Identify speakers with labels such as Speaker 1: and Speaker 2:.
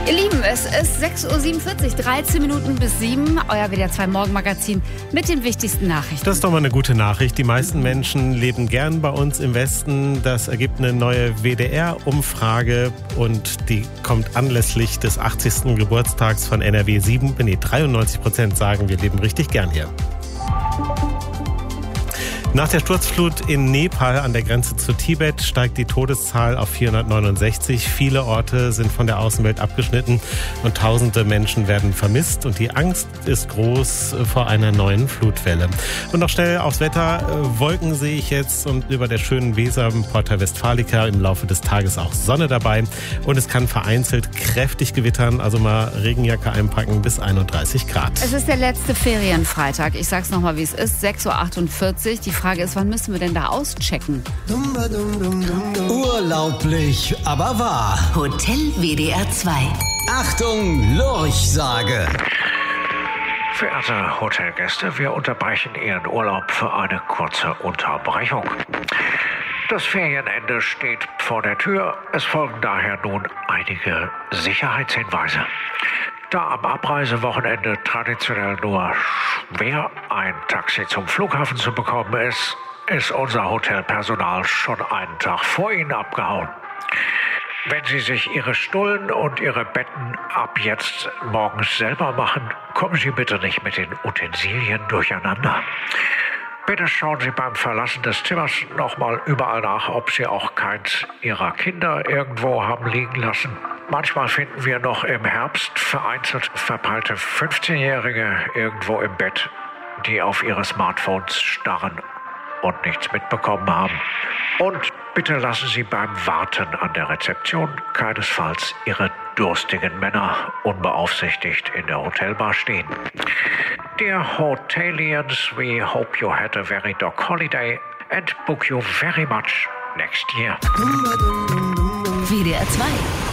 Speaker 1: Ihr Lieben, es ist 6.47 Uhr, 13 Minuten bis 7, euer WDR 2 Morgenmagazin mit den wichtigsten Nachrichten.
Speaker 2: Das ist doch mal eine gute Nachricht. Die meisten Menschen leben gern bei uns im Westen. Das ergibt eine neue WDR-Umfrage und die kommt anlässlich des 80. Geburtstags von NRW 93% sagen, wir leben richtig gern hier. Nach der Sturzflut in Nepal an der Grenze zu Tibet steigt die Todeszahl auf 469. Viele Orte sind von der Außenwelt abgeschnitten und tausende Menschen werden vermisst. Und die Angst ist groß vor einer neuen Flutwelle. Und noch schnell aufs Wetter. Wolken sehe ich jetzt und über der schönen Weser im Porta Westfalica im Laufe des Tages auch Sonne dabei. Und es kann vereinzelt kräftig gewittern, also mal Regenjacke einpacken bis 31 Grad.
Speaker 1: Es ist der letzte Ferienfreitag. Ich sag's nochmal, wie es ist. 6.48 Uhr. Die Frage ist, wann müssen wir denn da auschecken?
Speaker 3: Urlaublich, aber wahr.
Speaker 4: Hotel WDR 2.
Speaker 3: Achtung, Lurchsage.
Speaker 5: Verehrte Hotelgäste, wir unterbrechen Ihren Urlaub für eine kurze Unterbrechung. Das Ferienende steht vor der Tür. Es folgen daher nun einige Sicherheitshinweise. Da am Abreisewochenende traditionell nur schwer ein Taxi zum Flughafen zu bekommen ist, ist unser Hotelpersonal schon einen Tag vor Ihnen abgehauen. Wenn Sie sich Ihre Stullen und Ihre Betten ab jetzt morgens selber machen, kommen Sie bitte nicht mit den Utensilien durcheinander. Bitte schauen Sie beim Verlassen des Zimmers nochmal überall nach, ob Sie auch keins Ihrer Kinder irgendwo haben liegen lassen. Manchmal finden wir noch im Herbst vereinzelt verpeilte 15-Jährige irgendwo im Bett, die auf ihre Smartphones starren und nichts mitbekommen haben. Und bitte lassen Sie beim Warten an der Rezeption keinesfalls Ihre durstigen Männer unbeaufsichtigt in der Hotelbar stehen. Dear Hotelians, we hope you had a very dog holiday and book you very much next year.
Speaker 4: WDR 2.